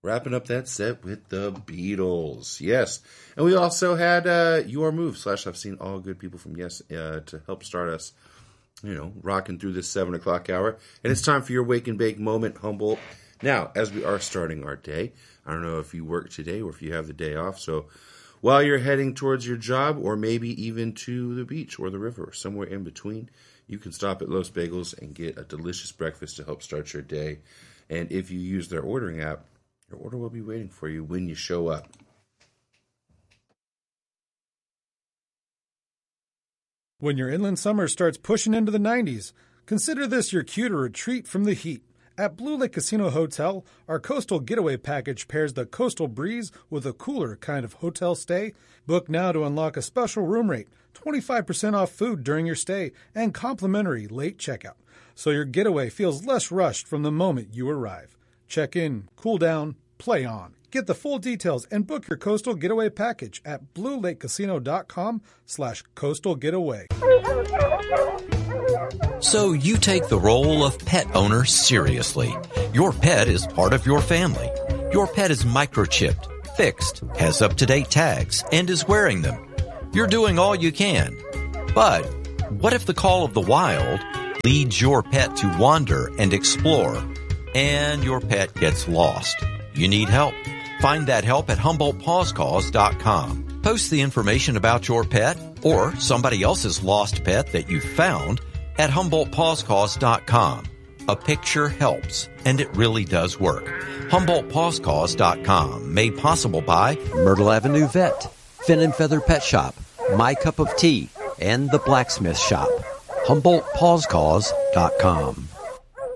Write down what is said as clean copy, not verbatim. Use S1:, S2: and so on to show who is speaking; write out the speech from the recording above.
S1: wrapping up that set with the Beatles. Yes. And we also had Your Move / I've Seen All Good People from Yes to help start us, rocking through this 7 o'clock hour. And it's time for your Wake and Bake moment, Humboldt. Now, as we are starting our day, I don't know if you work today or if you have the day off. So while you're heading towards your job or maybe even to the beach or the river or somewhere in between, you can stop at Los Bagels and get a delicious breakfast to help start your day. And if you use their ordering app, your order will be waiting for you when you show up.
S2: When your inland summer starts pushing into the 90s, consider this your cue to retreat from the heat. At Blue Lake Casino Hotel, our Coastal Getaway Package pairs the coastal breeze with a cooler kind of hotel stay. Book now to unlock a special room rate, 25% off food during your stay, and complimentary late checkout. So your getaway feels less rushed from the moment you arrive. Check in, cool down, play on. Get the full details and book your Coastal Getaway Package at BlueLakeCasino.com/Coastal Getaway.
S3: So you take the role of pet owner seriously. Your pet is part of your family. Your pet is microchipped, fixed, has up-to-date tags, and is wearing them. You're doing all you can. But what if the call of the wild leads your pet to wander and explore, and your pet gets lost? You need help. Find that help at HumboldtPawsCause.com. Post the information about your pet or somebody else's lost pet that you found at HumboldtPawsCause.com. A picture helps, and it really does work. HumboldtPawsCause.com, made possible by
S4: Myrtle Avenue Vet, Fin and Feather Pet Shop, My Cup of Tea, and The Blacksmith Shop. HumboldtPawsCause.com.